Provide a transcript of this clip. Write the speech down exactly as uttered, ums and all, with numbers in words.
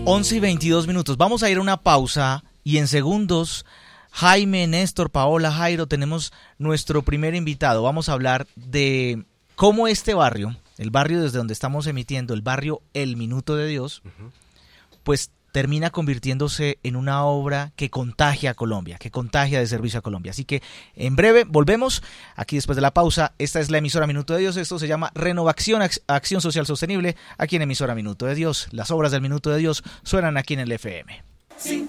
once y veintidós minutos. Vamos a ir a una pausa y en segundos, Jaime, Néstor, Paola, Jairo, tenemos nuestro primer invitado. Vamos a hablar de cómo este barrio, el barrio desde donde estamos emitiendo, el barrio El Minuto de Dios, uh-huh. pues termina convirtiéndose en una obra que contagia a Colombia, que contagia de servicio a Colombia. Así que en breve volvemos, aquí después de la pausa. Esta es la emisora Minuto de Dios, esto se llama Renovación, Acción Social Sostenible, aquí en emisora Minuto de Dios. Las obras del Minuto de Dios suenan aquí en el F M. Sí.